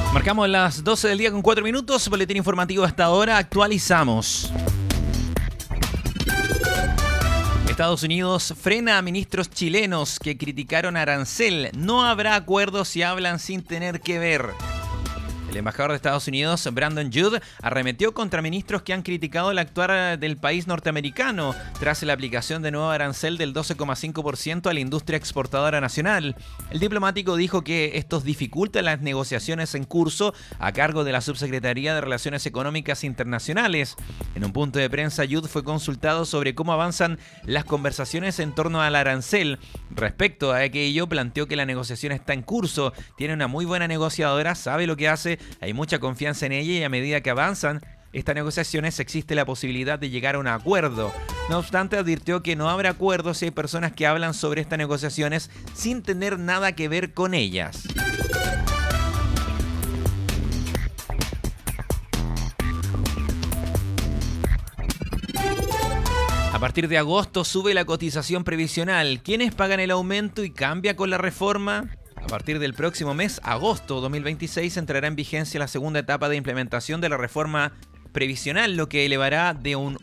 Marcamos las 12 del día con 4 minutos. Boletín informativo hasta ahora. Actualizamos. Estados Unidos frena a ministros chilenos que criticaron arancel. No habrá acuerdo si hablan sin tener que ver. El embajador de Estados Unidos, Brandon Judd, arremetió contra ministros que han criticado el actuar del país norteamericano tras la aplicación de nuevo arancel del 12,5% a la industria exportadora nacional. El diplomático dijo que estos dificultan las negociaciones en curso a cargo de la Subsecretaría de Relaciones Económicas Internacionales. En un punto de prensa, Judd fue consultado sobre cómo avanzan las conversaciones en torno al arancel. Respecto a aquello, planteó que la negociación está en curso, tiene una muy buena negociadora, sabe lo que hace, hay mucha confianza en ella y a medida que avanzan estas negociaciones existe la posibilidad de llegar a un acuerdo. No obstante, advirtió que no habrá acuerdo si hay personas que hablan sobre estas negociaciones sin tener nada que ver con ellas. A partir de agosto sube la cotización previsional. ¿Quiénes pagan el aumento y cambia con la reforma? A partir del próximo mes, agosto 2026, entrará en vigencia la segunda etapa de implementación de la reforma previsional, lo que elevará de un